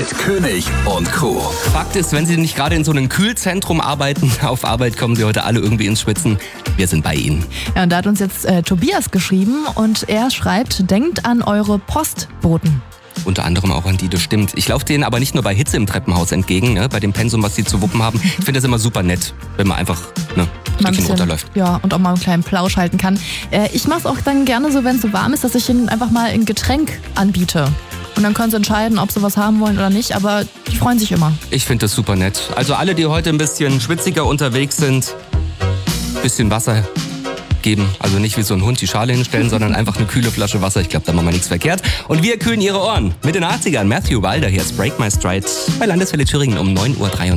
mit König und Co. Fakt ist, wenn Sie nicht gerade in so einem Kühlzentrum arbeiten, auf Arbeit kommen Sie heute alle irgendwie ins Schwitzen. Wir sind bei Ihnen. Ja, und da hat uns jetzt Tobias geschrieben und er schreibt, denkt an eure Postboten. Unter anderem auch an die, das stimmt. Ich laufe denen aber nicht nur bei Hitze im Treppenhaus entgegen, ne, bei dem Pensum, was sie zu wuppen haben. Ich finde das immer super nett, wenn man einfach ein Stückchen runterläuft. Ja, und auch mal einen kleinen Plausch halten kann. Ich mache es auch dann gerne so, wenn es so warm ist, dass ich ihnen einfach mal ein Getränk anbiete. Und dann können sie entscheiden, ob sie was haben wollen oder nicht, aber die freuen sich immer. Ich finde das super nett. Also alle, die heute ein bisschen schwitziger unterwegs sind, ein bisschen Wasser geben. Also nicht wie so ein Hund die Schale hinstellen, sondern einfach eine kühle Flasche Wasser. Ich glaube, da machen wir nichts verkehrt. Und wir kühlen Ihre Ohren mit den 80ern. Matthew Wilder, hier ist Break My Stride bei Landeswelle Thüringen um 9.33 Uhr.